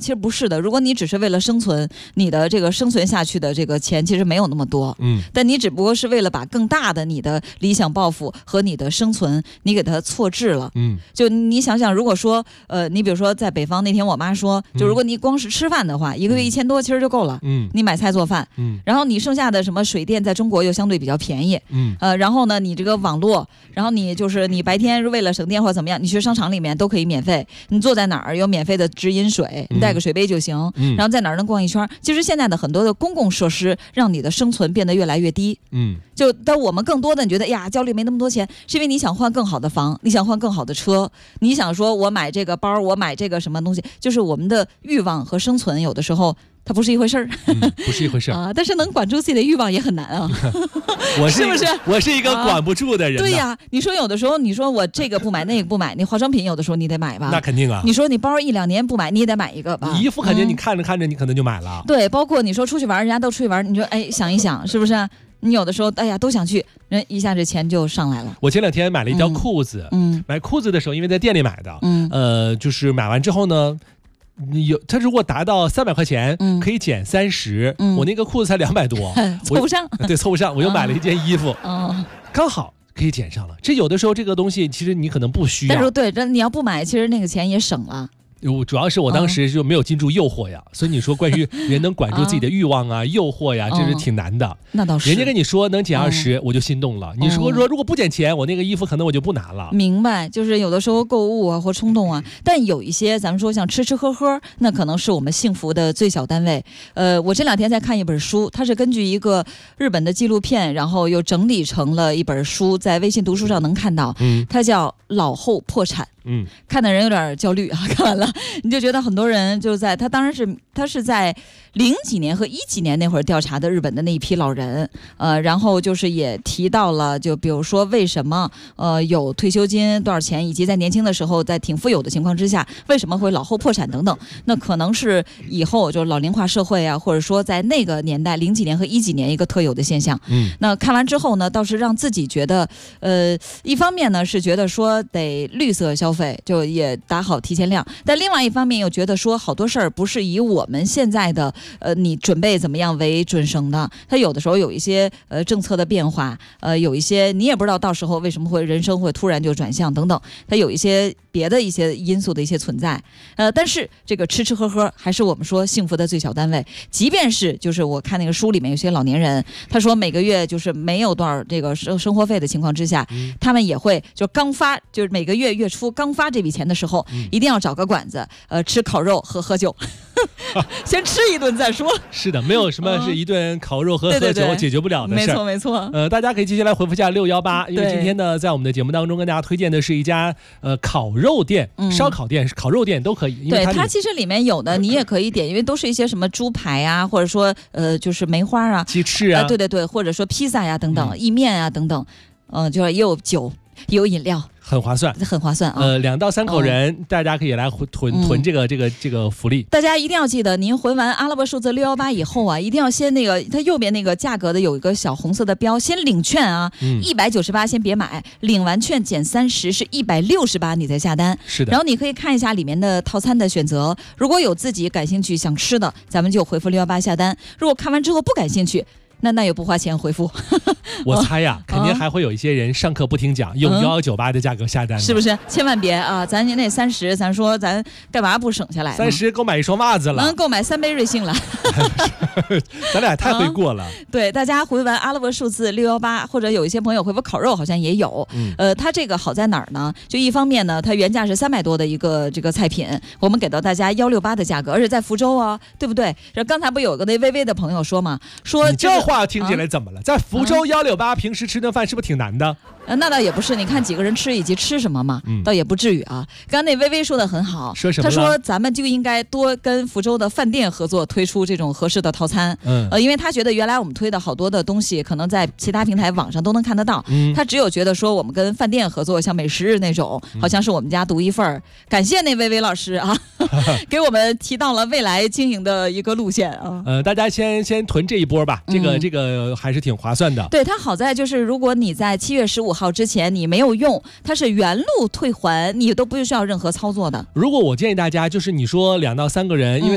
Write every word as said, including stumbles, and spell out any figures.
其实不是的。如果你只是为了生存，你的这个生存下去的这个钱其实没有那么多。嗯，但你只不过是为了把更大的你的理想抱负和你的生存，你给它错置了。嗯，就你想想，如果说呃，你比如说在北方那天，我妈说，就如果你光是吃饭的话，嗯、一个月一千多其实就够了。嗯，你买菜做饭，嗯，然后你剩下的什么水电在中国又相对比较便宜。嗯，呃，然后呢，你这个网络，然后你就是你白天为了省电或者怎么样，你去商场里面都可以免费，你坐在哪儿有免费的直饮水，你带个水杯就行，嗯、然后在哪儿能逛一圈。其实现在的很多的公共设施让你的生存变得越来越低。嗯，就但我们更多的你觉得呀焦虑没那么多钱，是因为你想换更好的房，你想换更好的车，你想说我买这个包，我买这个什么东西，就是我们的欲望和生存有的时候它不是一回事儿、 嗯，不是一回事儿啊！ 但是能管住自己的欲望也很难啊。 我是是不是？ 我是一个管不住的人、啊。 对呀，你说有的时候，你说我这个不买，那个不买，你化妆品有的时候你得买吧？ 那肯定啊。 你说你包一两年不买，你也得买一个吧？ 你衣服肯定你看着看着，你可能就买了、嗯。 对，包括你说出去玩，人家都出去玩，你说哎想一想，是不是？你有的时候哎呀都想去，人一下这钱就上来了。 我前两天买了一条裤子，嗯，买裤子的时候因为在店里买的，嗯，呃，就是买完之后呢。有，他如果达到三百块钱，嗯、可以减三十、嗯。我那个裤子才两百多， 凑不上。 对，凑不上。我又买了一件衣服， 哦、 刚好可以减上了。这有的时候这个东西其实你可能不需要， 但是对，这你要不买，其实那个钱也省了。 主要是我当时就没有禁住诱惑呀、嗯，所以你说关于人能管住自己的欲望啊、诱惑呀，这是挺难的。 那倒是， 人家跟你说能减二十、嗯，我就心动了。你说说如果不减钱，我那个衣服可能我就不拿了。 明白，就是有的时候购物啊或冲动啊，但有一些咱们说像吃吃喝喝，那可能是我们幸福的最小单位。呃，我这两天在看一本书，它是根据一个日本的纪录片，然后又整理成了一本书，在微信读书上能看到。嗯，它叫《老后破产》。嗯，看的人有点焦虑啊，看完了你就觉得很多人就在他当然是他是在零几年和一几年那会儿调查的日本的那一批老人，呃，然后就是也提到了，就比如说为什么呃有退休金多少钱，以及在年轻的时候在挺富有的情况之下，为什么会老后破产等等。那可能是以后就老龄化社会啊，或者说在那个年代零几年和一几年一个特有的现象。嗯，那看完之后呢，倒是让自己觉得，呃，一方面呢是觉得说得绿色消费。就也打好提前量，但另外一方面又觉得说好多事儿不是以我们现在的呃你准备怎么样为准绳的，它有的时候有一些呃政策的变化，呃有一些你也不知道到时候为什么会人生会突然就转向等等，它有一些别的一些因素的一些存在，呃但是这个吃吃喝喝还是我们说幸福的最小单位，即便是就是我看那个书里面有些老年人，他说每个月就是没有多少这个生生活费的情况之下，嗯、他们也会就刚发就是每个月月初刚发这笔钱的时候、嗯、一定要找个馆子呃吃烤肉喝喝酒先吃一顿再说。 是的，没有什么是一顿烤肉和喝酒解决不了的事儿、 嗯、没错没错。 呃大家可以接下来回复一下六一八，因为今天呢在我们的节目当中跟大家推荐的是一家呃烤肉店、嗯、烧烤店烤肉店都可以，因为 它, 对它其实里面有的你也可以点，因为都是一些什么猪排啊，或者说呃就是梅花啊鸡翅啊、呃、 对对对，或者说披萨呀等等、嗯、意面啊等等，嗯、呃、就是也有酒也有饮料， 很划算， 很划算啊！ 呃，两到三口人，嗯、大家可以来囤囤这个、嗯、这个这个福利。 大家一定要记得，您回完阿拉伯数字六一八以后啊，一定要先那个，它右边那个价格的有一个小红色的标，先领券啊，一百九十八先别买，领完券减三十是一百六十八，你再下单。 是的。 然后你可以看一下里面的套餐的选择，如果有自己感兴趣想吃的，咱们就回复六一八下单；如果看完之后不感兴趣，那那也不花钱回复。 我猜呀、啊，肯定还会有一些人上课不听讲，用幺幺九八的价格下单、嗯， 是不是？千万别啊！咱您那三十，咱说咱干嘛不省下来？ 三十购买一双袜子了， 能购买三杯瑞幸了。 咱俩太会过了、 嗯。对，大家回完阿拉伯数字六幺八，或者有一些朋友回复烤肉，好像也有。嗯、呃，它这个好在哪儿呢？就一方面呢，它原价是三百多的一个这个菜品，我们给到大家幺六八的价格，而且在福州啊，对不对？然后刚才不有个那微微的朋友说嘛，说这话听起来怎么了？啊、在福州幺六八，平时吃顿饭是不是挺难的？ 呃，那倒也不是，你看几个人吃以及吃什么嘛，嗯、倒也不至于啊。刚刚那微微说的很好， 说什么？ 他说咱们就应该多跟福州的饭店合作，推出这种合适的套餐。嗯，呃，因为他觉得原来我们推的好多的东西，可能在其他平台网上都能看得到。嗯，他只有觉得说我们跟饭店合作，像美食日那种，好像是我们家独一份儿。感谢那微微老师啊，给我们提到了未来经营的一个路线啊。 呃，大家先先囤这一波吧，这个、嗯、这个还是挺划算的。 对，它好在就是如果你在七月十五号之前你没有用，它是原路退还，你都不需要任何操作的。 如果我建议大家就是你说两到三个人，因为